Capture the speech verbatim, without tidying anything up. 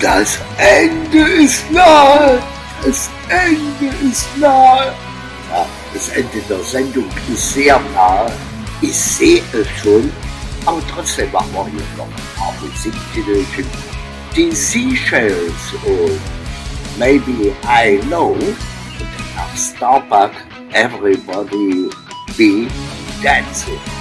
Das Ende ist nahe. Das Ende ist nahe. Ja, das Ende der Sendung ist sehr nahe. Ich sehe es schon. Aber trotzdem machen wir hier noch ein paar Musiktitelchen. Die Seashells und Maybe I Know. Und nach Starbuck, Everybody Be Dancing.